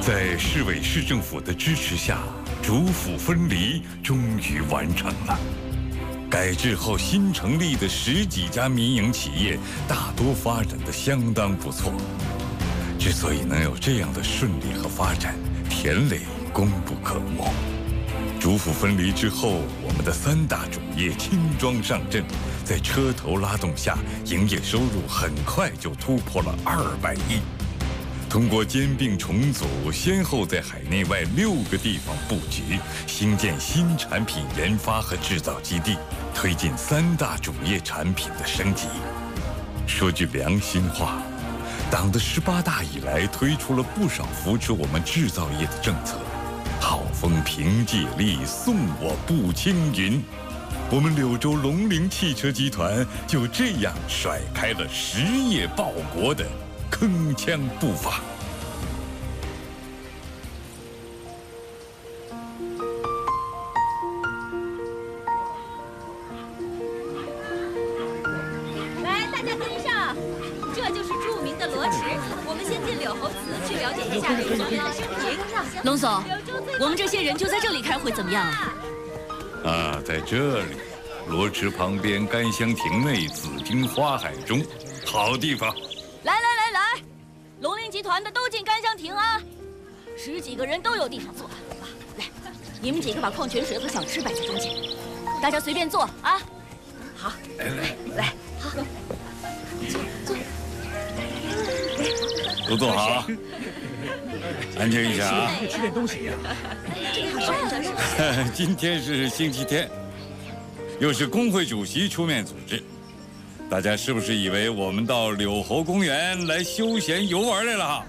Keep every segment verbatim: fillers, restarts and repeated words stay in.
在市委市政府的支持下，主辅分离终于完成了。改制后新成立的十几家民营企业，大多发展得相当不错。之所以能有这样的顺利和发展，田磊功不可没。主辅分离之后，我们的三大主业轻装上阵，在车头拉动下，营业收入很快就突破了二百亿。通过兼并重组，先后在海内外六个地方布局，兴建新产品研发和制造基地，推进三大主业产品的升级。说句良心话，党的十八大以来，推出了不少扶持我们制造业的政策，好风凭借力，送我步青云。我们柳州龙陵汽车集团就这样甩开了实业报国的铿锵步伐。 来，大家跟上，这就是著名的罗池。我们先进柳侯祠去了解一下柳宗元的生平。 龙总，我们这些人就在这里开会，怎么样啊？ 啊，在这里，罗池旁边，甘香亭内，紫荆花海中，好地方。 来来来来，龙陵集团的都进甘香亭啊！十几个人都有地方坐。来，你们几个把矿泉水和小吃摆在中间，大家随便坐啊。好， 来来来，好，坐坐， 都坐好啊，安静一下啊。 吃点东西呀。 今天是星期天，又是工会主席出面组织。大家是不是以为我们到柳侯公园来休闲游玩来了？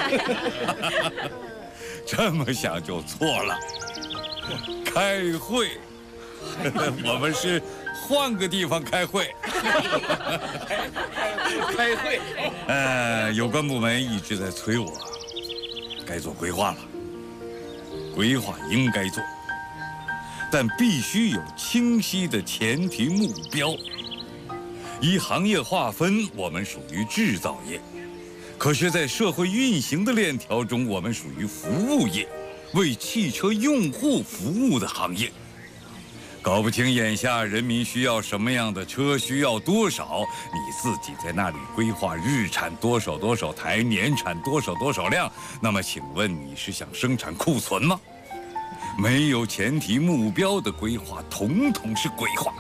这么想就错了。开会，我们是换个地方开会。 开会。 呃，有关部门一直在催我，该做规划了。规划应该做，但必须有清晰的前提目标。依行业划分，我们属于制造业，可是，在社会运行的链条中，我们属于服务业，为汽车用户服务的行业。搞不清眼下人民需要什么样的车，需要多少，你自己在那里规划日产多少多少台，年产多少多少辆，那么请问你是想生产库存吗？没有前提目标的规划，统统是鬼话。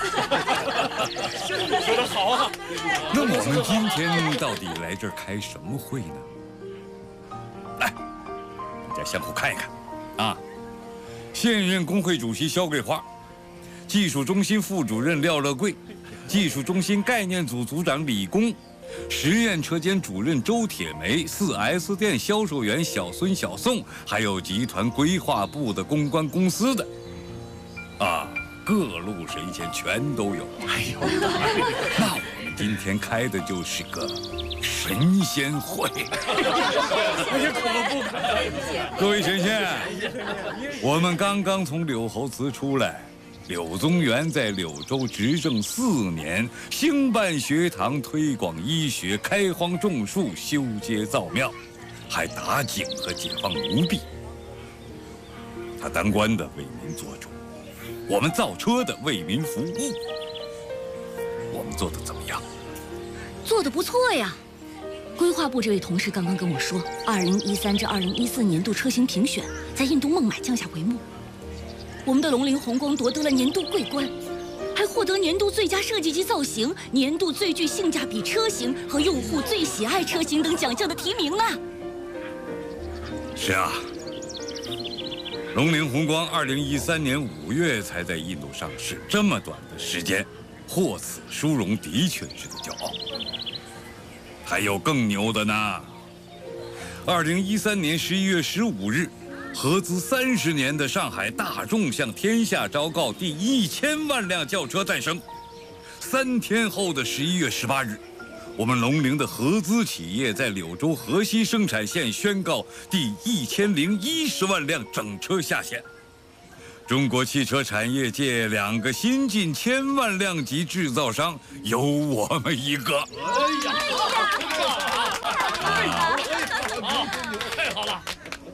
说得好啊！ 那我们今天到底来这儿开什么会呢？来，大家相互看一看，啊，现任工会主席肖桂花，技术中心副主任廖乐贵，技术中心概念组组长李工，实验车间主任周铁梅，四 S 店销售员小孙小宋，还有集团规划部的公关公司的，啊。各路神仙全都有。哎呦，那我们今天开的就是个神仙会。 哎呀，可不可！ 各位神仙，我们刚刚从柳侯祠出来，柳宗元在柳州执政四年，兴办学堂，推广医学，开荒种树，修街造庙，还打井和解放奴婢。他当官的为民做主。我们造车的为民服务，我们做的怎么样？ 做的不错呀。规划部这位同事刚刚跟我说，二零一三至二零一四年度车型评选在印度孟买降下帷幕，我们的龙陵宏光夺得了年度桂冠，还获得年度最佳设计及造型、年度最具性价比车型和用户最喜爱车型等奖项的提名呢。 是啊。龙陵宏光二零一三年五月才在印度上市，这么短的时间，获此殊荣的确值得骄傲。还有更牛的呢！二零一三年十一月十五日，合资三十年的上海大众向天下昭告第一千万辆轿车诞生。三天后的十一月十八日，我们龙陵的合资企业在柳州河西生产线宣告第一千零一十万辆整车下线。中国汽车产业界两个新近千万辆级制造商，有我们一个。哎呀， 哎呀，太好了！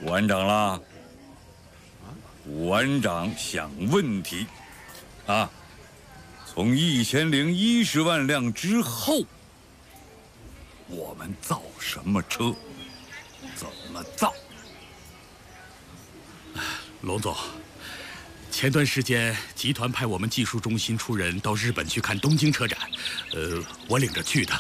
武馆长啦，武馆长想问题，啊，从一千零一十万辆之后，我们造什么车？怎么造？ 龙总，前段时间集团派我们技术中心出人到日本去看东京车展，呃，我领着去的。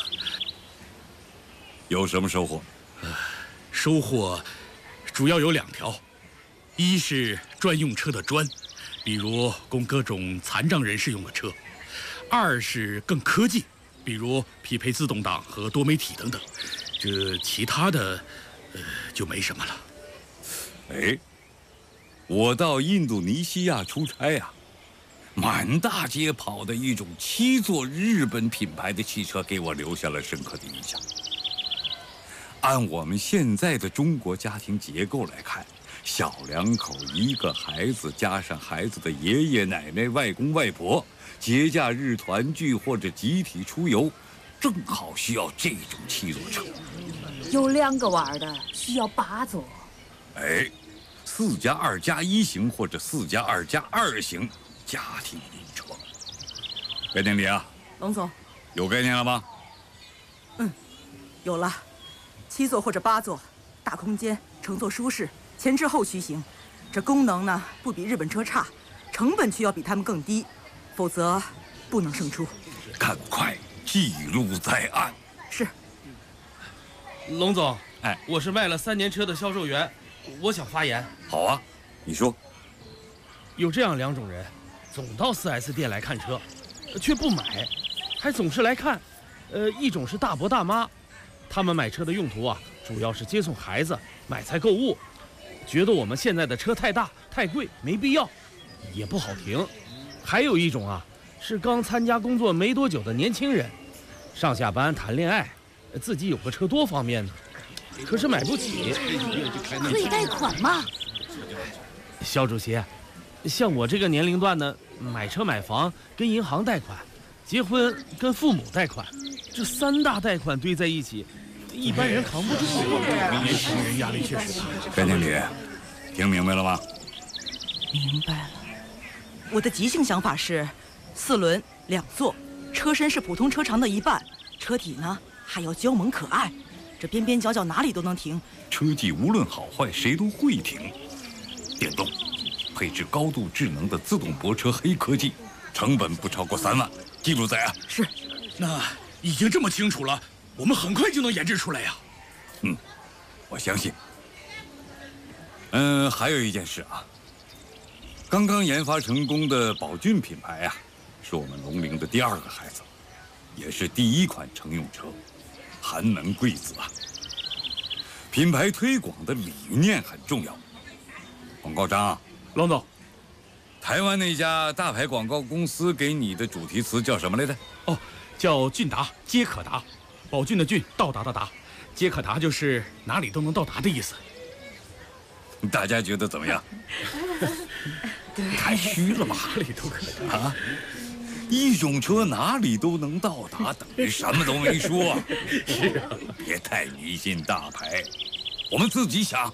有什么收获？ 呃，收获主要有两条，一是专用车的专，比如供各种残障人士用的车；二是更科技，比如匹配自动挡和多媒体等等。这其他的，呃，就没什么了。 哎。我到印度尼西亚出差啊，满大街跑的一种七座日本品牌的汽车，给我留下了深刻的印象。按我们现在的中国家庭结构来看，小两口一个孩子加上孩子的爷爷奶奶、外公外婆，节假日团聚或者集体出游，正好需要这种七座车。 有两个娃儿的需要八座。 哎。四加二加一型或者四加二加二型家庭名车，白经理啊， 龙总， 有概念了吗？ 嗯，有了，七座或者八座，大空间，乘坐舒适，前置后驱行，这功能呢不比日本车差，成本却要比他们更低，否则不能胜出。 赶快记录在案。 是。 龙总， 哎， 我是卖了三年车的销售员。我想发言。 好啊，你说。 有这样两种人，总到 四 S 店来看车，却不买，还总是来看。呃，一种是大伯大妈，他们买车的用途啊，主要是接送孩子、买菜、购物，觉得我们现在的车太大、太贵，没必要，也不好停。还有一种啊，是刚参加工作没多久的年轻人，上下班、谈恋爱，自己有个车多方便呢。可是买不起， 可以贷款吗？ 肖主席，像我这个年龄段的，买车买房跟银行贷款，结婚跟父母贷款，这三大贷款堆在一起，一般人扛不住。 年轻人压力确实大。 白经理，听明白了吗？ 明白了。我的即兴想法是，四轮两座，车身是普通车长的一半，车体呢还要娇萌可爱。这边边角角哪里都能停， 车技无论好坏，谁都会停。电动，配置高度智能的自动泊车黑科技，成本不超过三万，记录在案。 是， 那已经这么清楚了，我们很快就能研制出来呀。 嗯，我相信。嗯，还有一件事啊，刚刚研发成功的宝骏品牌啊，是我们龙陵的第二个孩子，也是第一款乘用车。寒门贵子啊！品牌推广的理念很重要。广告章， 龙总， 台湾那家大牌广告公司给你的主题词叫什么来着？ 哦，叫俊达皆可达，宝骏的骏，到达的达，皆可达就是哪里都能到达的意思。 大家觉得怎么样？太虚了吧？ 哪里都可达啊！一种车哪里都能到达，等于什么都没说。 是啊， 别太迷信大牌，我们自己想。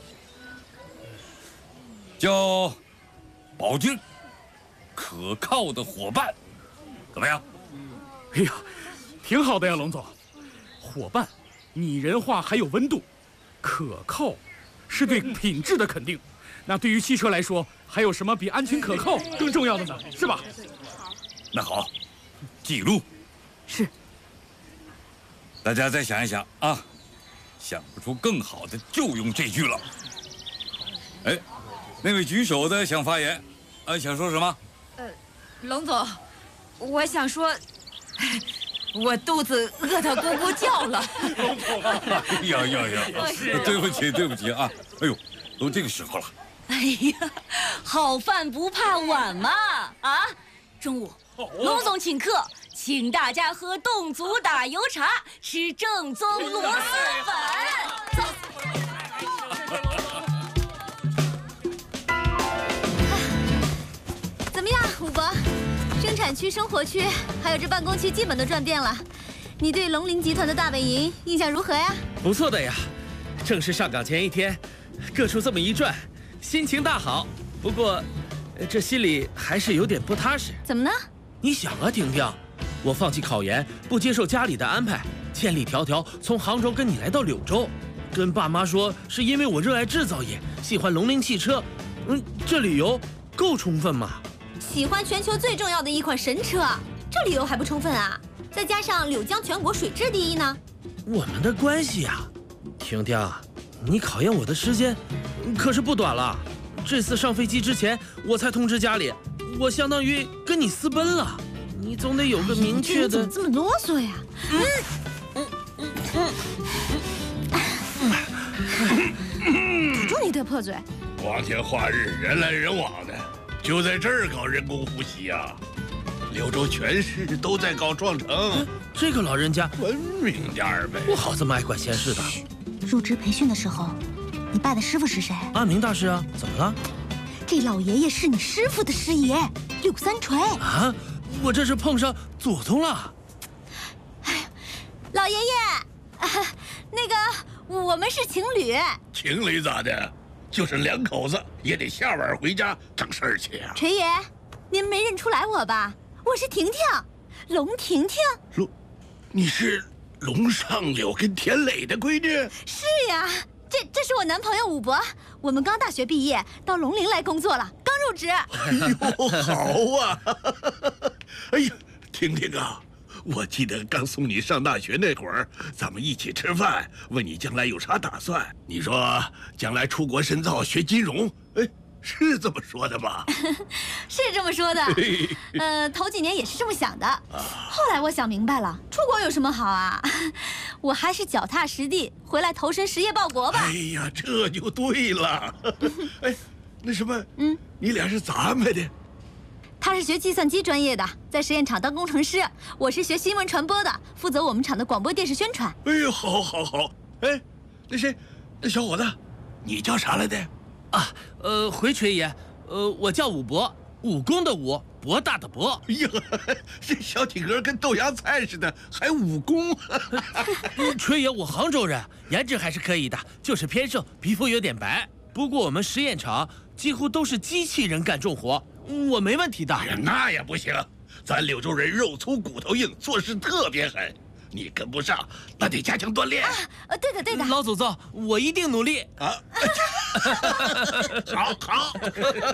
叫宝骏，可靠的伙伴，怎么样？ 哎呀，挺好的呀，龙总。伙伴，拟人化还有温度，可靠，是对品质的肯定。那对于汽车来说，还有什么比安全可靠更重要的呢？是吧？ 那好，记录。 是。 大家再想一想啊，想不出更好的就用这句了。哎，那位举手的想发言，啊，想说什么？ 呃，龙总，我想说，我肚子饿得咕咕叫了。 龙总， 哎呀呀呀！对不起，对不起啊！哎呦，都这个时候了。 哎呀，好饭不怕晚嘛！啊，中午。龙总请客，请大家喝侗族打油茶，吃正宗螺蛳粉。 怎么样，武伯？生产区、生活区，还有这办公区，基本都转遍了。你对龙陵集团的大本营印象如何呀？ 不错的呀。正式上岗前一天， 各处这么一转，心情大好。不过，这心里还是有点不踏实。 怎么呢？ 你想啊，婷婷，我放弃考研，不接受家里的安排，千里迢迢从杭州跟你来到柳州，跟爸妈说是因为我热爱制造业，喜欢龙鳞汽车。嗯，这理由够充分吗？ 喜欢全球最重要的一款神车，这理由还不充分啊？再加上柳江全国水质第一呢。 我们的关系呀、啊，婷婷，你考验我的时间可是不短了。这次上飞机之前，我才通知家里，我相当于跟你私奔了。你总得有个明确的。 你怎么这么啰嗦呀？嗯嗯嗯嗯， 堵住你的破嘴！ 光天化日，人来人往的，就在这儿搞人工呼吸啊！柳州全市都在搞创城， 这个老人家文明点儿呗， 不好这么爱管闲事的。 入职培训的时候，你拜的师傅是谁？ 阿明大师啊，怎么了？ 这老爷爷是你师傅的师爷，柳三锤啊！我这是碰上祖宗了。 哎呀，老爷爷，啊、那个我们是情侣。 情侣咋的？就是两口子也得下晚回家整事儿去啊。 锤爷，您没认出来我吧？我是婷婷，龙婷婷。 龙，你是龙上柳跟田磊的闺女？ 是呀，这这是我男朋友武博，我们刚大学毕业，到龙陵来工作了，刚入职。 哎呦，好啊！哎呀，婷婷啊，我记得刚送你上大学那会儿，咱们一起吃饭，问你将来有啥打算。你说将来出国深造学金融，哎。是这么说的吧？ 是这么说的。呃，头几年也是这么想的，后来我想明白了，出国有什么好啊？我还是脚踏实地回来投身实业报国吧。 哎呀，这就对了。哎，那什么，嗯，你俩是咋安排的？ 他是学计算机专业的，在实验厂当工程师；我是学新闻传播的，负责我们厂的广播电视宣传。 哎呦，好，好，好。哎，那谁，那小伙子，你叫啥来的？ 啊，呃，回锤爷，呃，我叫武博，武功的武，博大的博。 哎呀，这小体格跟豆芽菜似的，还武功。 锤爷，我杭州人，颜值还是可以的，就是偏瘦，皮肤有点白。不过我们实验场几乎都是机器人干重活，我没问题的。 哎呀，那也不行，咱柳州人肉粗骨头硬，做事特别狠。你跟不上，那得加强锻炼。啊， 呃，对的，对的。 老祖宗，我一定努力。啊， 好好。